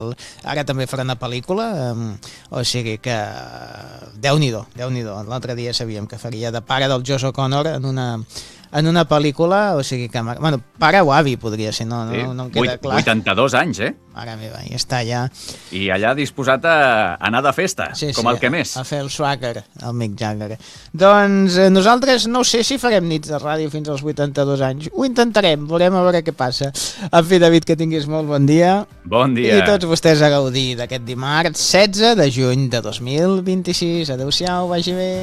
Ara també farà una pel·lícula, o sigui que Déu-n'hi-do. L'altre dia sabíem que faria de pare del Josh O'Connor en una pel·lícula, o sigui que... Bueno, pare o avi podria ser, no em queda clar. 82 anys, Mare meva, ja està, ja. I allà disposat a anar de festa, com el que més. A fer el swagger, el Mick Jagger. Doncs nosaltres no sé si farem nits de ràdio fins als 82 anys. Ho intentarem, veurem a veure què passa. En fi, David, que tinguis molt bon dia. Bon dia. I tots vostès a gaudir d'aquest dimarts 16 de juny de 2026. Adéu-siau, vagi bé.